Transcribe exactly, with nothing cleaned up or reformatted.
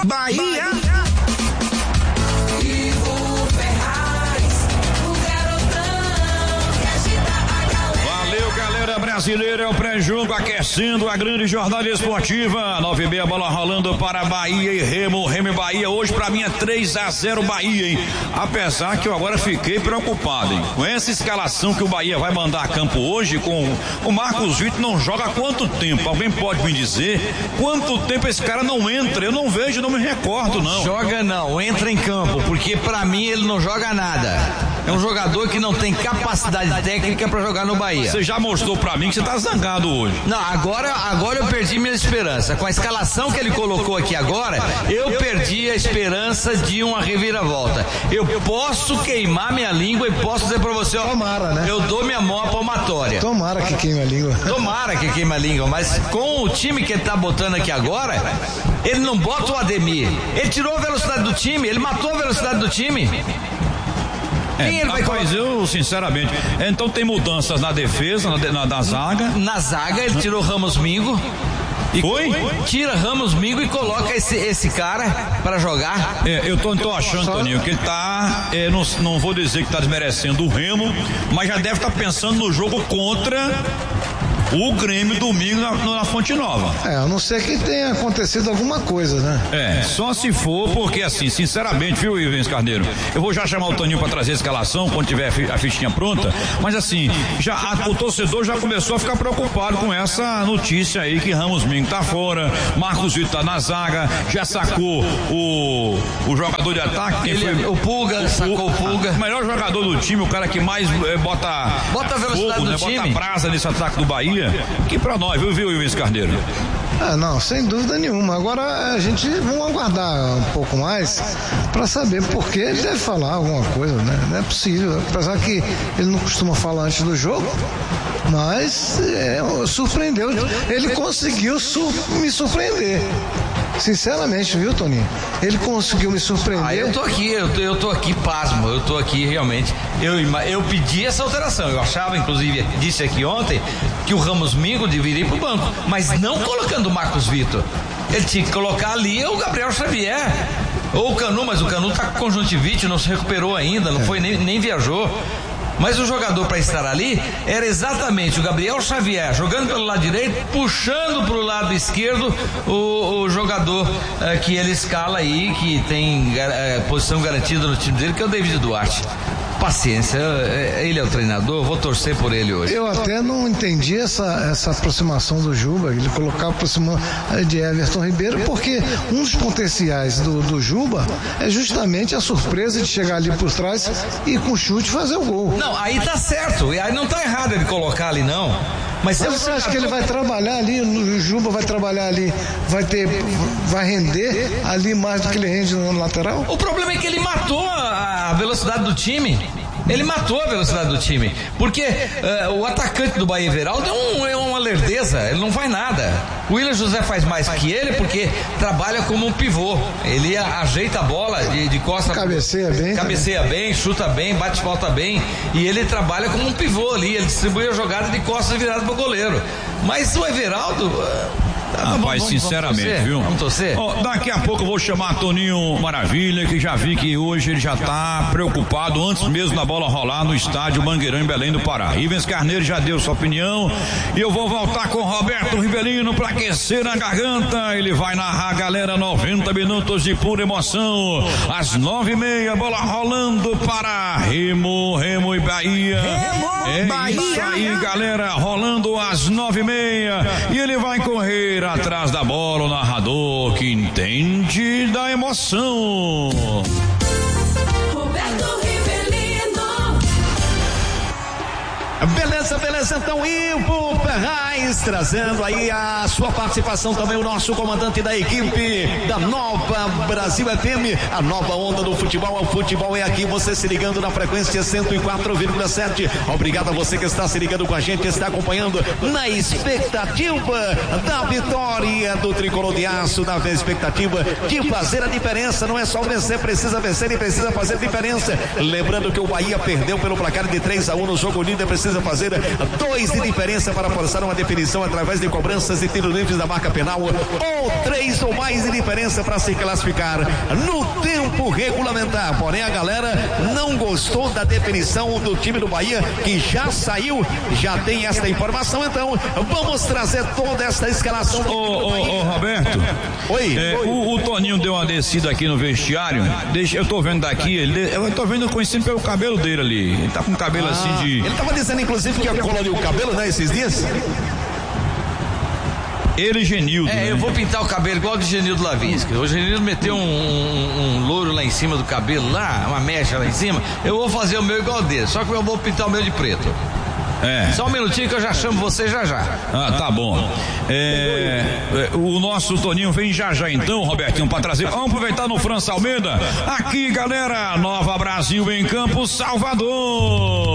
Bahia. Valeu, galera brasileira, é o pré-jogo aquecendo a grande jornada esportiva. nove e meia, bola rolando para Bahia e Remo, Remo e Bahia. Hoje pra mim é três a zero Bahia, hein? Apesar que eu agora fiquei preocupado, hein? Com essa escalação que o Bahia vai mandar a campo hoje, com o Marcos Vitor não joga há quanto tempo? Alguém pode me dizer quanto tempo esse cara não entra? Eu não vejo, não me recordo, não. Joga não, entra em campo, porque pra mim ele não joga nada. É um jogador que não tem capacidade técnica pra jogar no Bahia. Você já mostrou pra mim que você tá zangado hoje. Não, agora, agora eu perdi minha esperança. Com a escalação que ele colocou aqui agora, eu perdi a esperança de uma reviravolta. Eu posso queimar minha língua e posso dizer pra você, ó. Tomara, né? Eu dou minha mão à palmatória. Tomara que queime a língua. Tomara que queime a língua, mas com o time que ele tá botando aqui agora, ele não bota o Ademir. Ele tirou a velocidade do time, ele matou a velocidade do time. É, Quem ele vai rapaz, colocar? eu sinceramente, então tem mudanças na defesa, na, na, na zaga. Na zaga ele tirou Ramos Mingo. E Foi? Tira Ramos Mingo e coloca esse, esse cara para jogar. É, eu tô, tô achando, Toninho, que ele tá, é, não, não vou dizer que tá desmerecendo o Remo, mas já deve estar tá pensando no jogo contra o Grêmio domingo na, na Fonte Nova. É, a não ser que tenha acontecido alguma coisa, né? É, só se for, porque assim, sinceramente, viu, Ivens Carneiro? Eu vou já chamar o Toninho pra trazer a escalação quando tiver a fichinha pronta, mas assim, já, a, o torcedor já começou a ficar preocupado com essa notícia aí que Ramos Mingo tá fora, Marcos Vitor tá na zaga, já sacou o, o jogador de ataque, quem Ele, foi? O Pulga, o sacou o Pulga. O melhor jogador do time, o cara que mais é, bota, bota a velocidade fogo, do né, time. bota brasa nesse ataque do Bahia. Que pra nós, viu, viu, Luiz Carneiro? Ah, não, sem dúvida nenhuma. Agora a gente vamos aguardar um pouco mais para saber por que ele deve falar alguma coisa, né? Não é possível. Apesar que ele não costuma falar antes do jogo, mas é, surpreendeu. Ele conseguiu su- me surpreender. Sinceramente, viu, Toninho? Ele conseguiu me surpreender. Ah, eu tô aqui, eu tô, eu tô aqui pasmo, eu tô aqui realmente. Eu, eu pedi essa alteração. Eu achava, inclusive, disse aqui ontem, que o Ramos Mingo deveria ir pro banco, mas não colocando o Marcos Vitor. Ele tinha que colocar ali o Gabriel Xavier. Ou o Canu, mas o Canu tá com conjuntivite, não se recuperou ainda, não foi nem, nem viajou. Mas o jogador para estar ali era exatamente o Gabriel Xavier jogando pelo lado direito, puxando para o lado esquerdo o, o jogador eh, que ele escala aí, que tem eh, posição garantida no time dele, que é o David Duarte. Paciência, ele é o treinador, vou torcer por ele hoje. Eu até não entendi essa, essa aproximação do Juba, ele colocar aproximando de Everton Ribeiro, porque um dos potenciais do, do Juba é justamente a surpresa de chegar ali por trás e com chute fazer o gol. Não, aí tá certo, aí não tá errado ele colocar ali não. Mas, Mas você acha que ele vai trabalhar ali, o Juba vai trabalhar ali, vai ter, vai render ali mais do que ele rende no lateral? O problema é que ele matou a velocidade do time. Ele matou a velocidade do time. Porque uh, o atacante do Bahia, Everaldo, é, um, é uma lerdeza, ele não faz nada. O William José faz mais que ele porque trabalha como um pivô. Ele ajeita a bola de, de costa. Cabeceia bem. Cabeceia também. bem, chuta bem, bate falta bem. E ele trabalha como um pivô ali. Ele distribui a jogada de costas virada pro goleiro. Mas o Everaldo. Uh, Tá, rapaz, vamos, sinceramente, vamos viu? Vamos torcer? Oh, daqui a pouco eu vou chamar Toninho Maravilha, que já vi que hoje ele já tá preocupado antes mesmo da bola rolar no estádio Mangueirão em Belém do Pará. Ivens Carneiro já deu sua opinião e eu vou voltar com Roberto Ribelino pra aquecer na garganta. Ele vai narrar, galera, noventa minutos de pura emoção. Às nove e meia, bola rolando para Remo, Remo e Bahia. Remo, é Bahia. Isso aí, galera, rolando às nove e meia e ele vai correr atrás da bola, o narrador que entende da emoção. Roberto Ribelino. Beleza, beleza, então Ivo Ferraz trazendo aí a sua participação também, o nosso comandante da equipe da Nova Brasil F M, a nova onda do futebol, o futebol é aqui, você se ligando na frequência cento e quatro vírgula sete, obrigado a você que está se ligando com a gente, está acompanhando na expectativa da vitória do Tricolor de Aço, na expectativa de fazer a diferença, não é só vencer, precisa vencer e precisa fazer diferença, lembrando que o Bahia perdeu pelo placar de três a um no jogo líder, precisa fazer dois de diferença para forçar uma definição através de cobranças e tiros livres da marca penal, ou três ou mais de preferência para se classificar no tempo regulamentar. Porém, a galera não gostou da definição do time do Bahia, que já saiu, já tem esta informação. Então, vamos trazer toda esta escalação do ô, ô, ô, Roberto. Oi. É, Oi. O, o Toninho deu uma descida aqui no vestiário. Deixa, eu tô vendo daqui, ele, eu tô vendo, conhecendo pelo cabelo dele ali. Ele tá com o cabelo ah, assim de. Ele tava dizendo, inclusive, que ia colorir o cabelo, né, esses dias? Ele e Genildo. É, né? eu vou pintar o cabelo igual do Genildo Lavinsky. O Genildo meteu um, um, um louro lá em cima do cabelo, lá, uma mecha lá em cima. Eu vou fazer o meu igual dele, só que eu vou pintar o meu de preto. É. Só um minutinho que eu já chamo você já já. Ah, tá bom. É, é, o nosso Toninho vem já já então, Robertinho, pra trazer. Vamos aproveitar no França Almeida. Aqui, galera, Nova Brasil em Campos, Salvador.